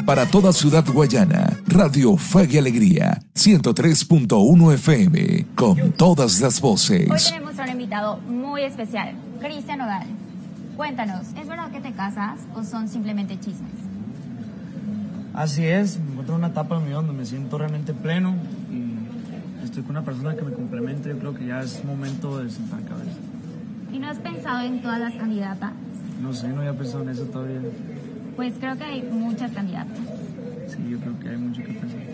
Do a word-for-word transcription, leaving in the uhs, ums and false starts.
Para toda Ciudad Guayana, Radio Fe y Alegría, ciento tres punto uno F M, con todas las voces. Hoy tenemos a un invitado muy especial, Cristian Nodal. Cuéntanos, ¿es verdad que te casas o son simplemente chismes? Así es, me encuentro en una etapa de mi vida donde me siento realmente pleno y estoy con una persona que me complementa. Yo creo que ya es momento de sentar cabeza. ¿Y no has pensado en todas las candidatas? No sé, no había pensado en eso todavía. Pues creo que hay muchas candidatas. Sí, yo creo que hay mucho que pensar.